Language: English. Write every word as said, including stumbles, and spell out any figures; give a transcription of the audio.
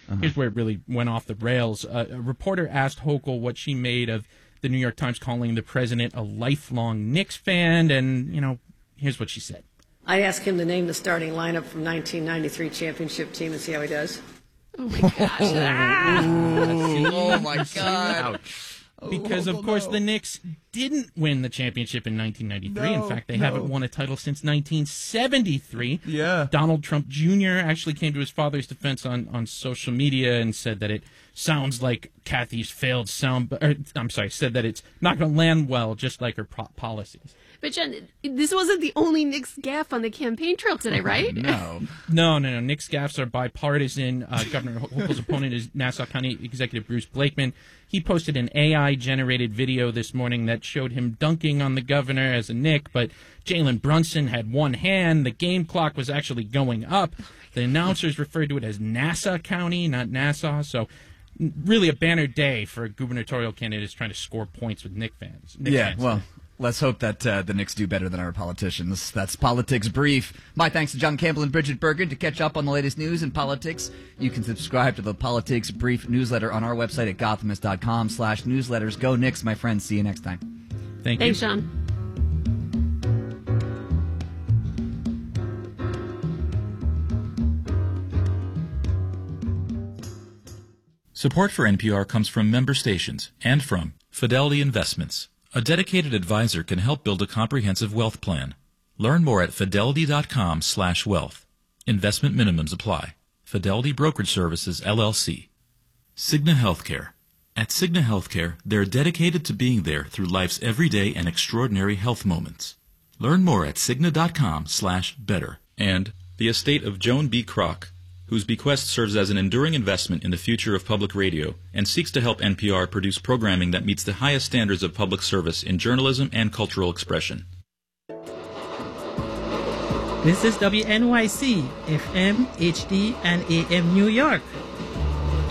Uh-huh. Here's where it really went off the rails. Uh, a reporter asked Hochul what she made of the New York Times calling the president a lifelong Knicks fan, and, you know, here's what she said. I asked him to name the starting lineup from nineteen ninety-three championship team and see how he does. Oh, my gosh. Ah. Oh, my God. Ouch. Because, of course, the Knicks didn't win the championship in nineteen ninety-three. No, in fact, they no. haven't won a title since nineteen seventy-three. Yeah. Donald Trump Junior actually came to his father's defense on, on social media and said that it sounds like Kathy's failed sound... Or, I'm sorry, said that it's not going to land well, just like her pro- policies. But, John, this wasn't the only Knicks gaffe on the campaign trail today, right? No. No, no, no. Knicks gaffes are bipartisan. Uh, Governor Hochul's opponent is Nassau County Executive Bruce Blakeman. He posted an A I-generated video this morning that showed him dunking on the governor as a Knick, but Jalen Brunson had one hand. The game clock was actually going up. The announcers referred to it as Nassau County, not Nassau. So really a banner day for gubernatorial candidates trying to score points with Knick fans. Knicks Yeah, fans. well, let's hope that uh, the Knicks do better than our politicians. That's Politics Brief. My thanks to John Campbell and Bridget Bergen. To catch up on the latest news in politics, you can subscribe to the Politics Brief newsletter on our website at gothamist.com slash newsletters. Go Knicks, my friends. See you next time. Thank Thanks, you. John. Support for N P R comes from member stations and from Fidelity Investments. A dedicated advisor can help build a comprehensive wealth plan. Learn more at fidelity.com slash wealth. Investment minimums apply. Fidelity Brokerage Services, L L C. Cigna Healthcare. At Cigna Healthcare, they're dedicated to being there through life's everyday and extraordinary health moments. Learn more at cigna.com slash better. And the estate of Joan B. Kroc, whose bequest serves as an enduring investment in the future of public radio and seeks to help N P R produce programming that meets the highest standards of public service in journalism and cultural expression. This is W N Y C, F M, H D, and A M New York,